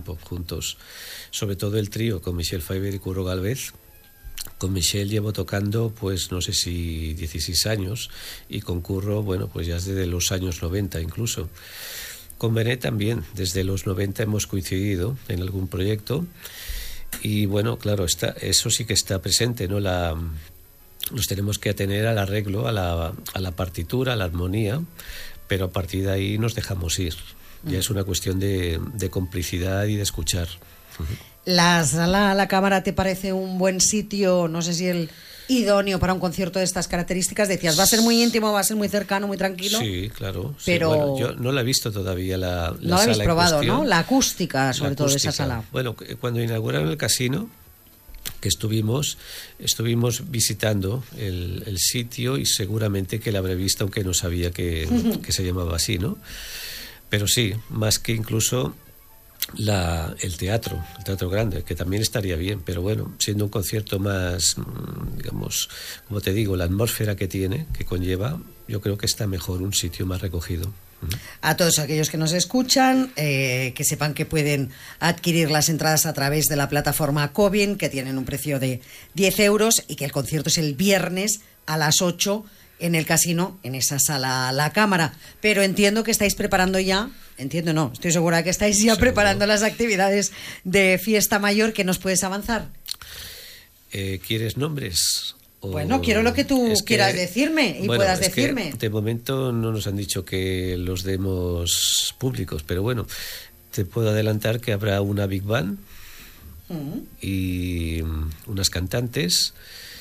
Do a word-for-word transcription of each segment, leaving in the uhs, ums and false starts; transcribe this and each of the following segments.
tiempo juntos, sobre todo el trío con Michel Faiber y Curro Galvez. Con Michel llevo tocando, pues no sé si dieciséis años, y con Curro, bueno, pues ya desde los años noventa incluso. Con Benet también, desde los noventa hemos coincidido en algún proyecto, y bueno, claro, está, eso sí que está presente, ¿no? La, nos tenemos que atener al arreglo, a la, a la partitura, a la armonía, pero a partir de ahí nos dejamos ir. Ya mm. es una cuestión de, de complicidad y de escuchar. ¿La sala La Cámara te parece un buen sitio, no sé si el idóneo para un concierto de estas características? Decías, va a ser muy íntimo, va a ser muy cercano, muy tranquilo. Sí, claro. Pero sí, bueno, yo no la he visto todavía la, la no la habéis probado, ¿no? La acústica, sobre la todo, acústica. de esa sala. Bueno, cuando inauguraron el casino, que estuvimos, estuvimos visitando el, el sitio, y seguramente que la habré visto, aunque no sabía que, que se llamaba así, ¿no? Pero sí, más que incluso la, el teatro, el teatro grande, que también estaría bien, pero bueno, siendo un concierto más, digamos, como te digo, la atmósfera que tiene, que conlleva, yo creo que está mejor un sitio más recogido. A todos aquellos que nos escuchan, eh, que sepan que pueden adquirir las entradas a través de la plataforma Cobin, que tienen un precio de diez euros, y que el concierto es el viernes a las ocho en el casino, en esa sala La Cámara. Pero entiendo que estáis preparando ya, entiendo no, estoy segura que estáis ya Seguro. preparando las actividades de Fiesta Mayor. ¿Que nos puedes avanzar? Eh, ¿Quieres nombres? O... Bueno, quiero lo que tú es que, quieras decirme y bueno, puedas es decirme. Que de momento no nos han dicho que los demos públicos, pero bueno, te puedo adelantar que habrá una Big Band mm. y unas cantantes.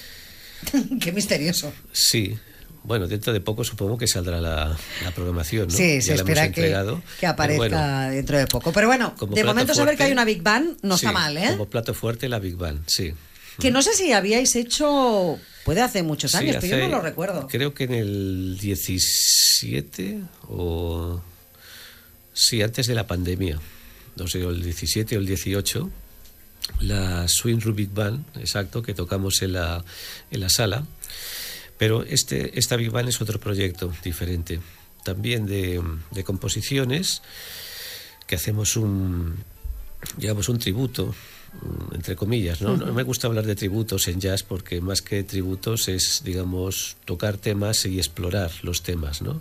Qué misterioso. Sí. Bueno, dentro de poco supongo que saldrá la, la programación, ¿no? Sí, ya se espera que, que aparezca bueno, dentro de poco. Pero bueno, de momento fuerte, saber que hay una Big Band no sí, está mal, ¿eh? Como plato fuerte la Big Band, sí. Que no sé si habíais hecho, puede hace muchos años, sí, hace, pero yo no lo recuerdo. Creo que en el diecisiete o... Sí, antes de la pandemia. No sé, el diecisiete o el dieciocho, la Swing Rubik Band, exacto, que tocamos en la, en la sala. Pero este, esta Big Band es otro proyecto diferente, también de, de composiciones, que hacemos un, digamos, un tributo, entre comillas, ¿no? No me gusta hablar de tributos en jazz, porque más que tributos es, digamos, tocar temas y explorar los temas, ¿no?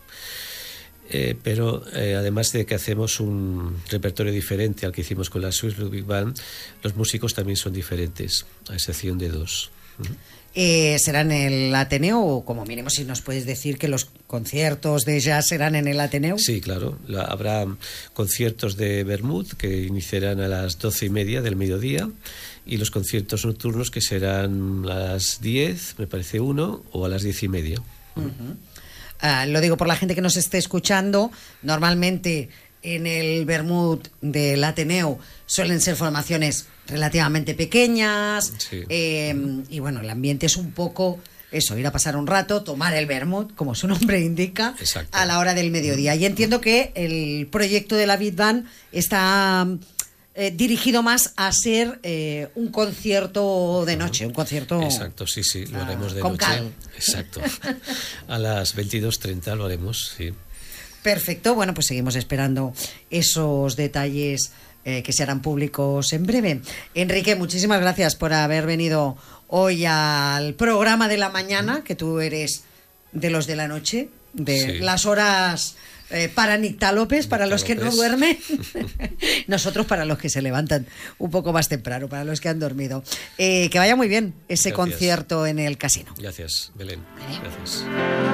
Eh, pero eh, además de que hacemos un repertorio diferente al que hicimos con la Swiss Big Band, los músicos también son diferentes, a excepción de dos. ¿Mm? Eh, ¿Será en el Ateneo o como mínimo si nos puedes decir que los conciertos de jazz serán en el Ateneo? Sí, claro. La, habrá conciertos de Bermud que iniciarán a las doce y media del mediodía, y los conciertos nocturnos que serán a las diez, me parece uno, o a las diez y media. Uh-huh. Uh, lo digo por la gente que nos esté escuchando. Normalmente en el Bermud del Ateneo suelen ser formaciones relativamente pequeñas, sí. eh, y bueno, el ambiente es un poco eso, ir a pasar un rato, tomar el vermut, como su nombre indica, Exacto. a la hora del mediodía. Y entiendo que el proyecto de la Big Band está eh, dirigido más a ser eh, un concierto de noche, un concierto... Exacto, sí, sí, lo haremos de con noche. Cal. Exacto. A las veintidós treinta lo haremos, sí. Perfecto, bueno, pues seguimos esperando esos detalles eh, que se harán públicos en breve. Enrique, muchísimas gracias por haber venido hoy al programa de la mañana, que tú eres de los de la noche, de sí. las horas eh, para nictálopes, para los que no duermen, nosotros para los que se levantan un poco más temprano, para los que han dormido. Eh, que vaya muy bien ese Gracias. concierto en el casino. Gracias, Belén. ¿Vale? Gracias.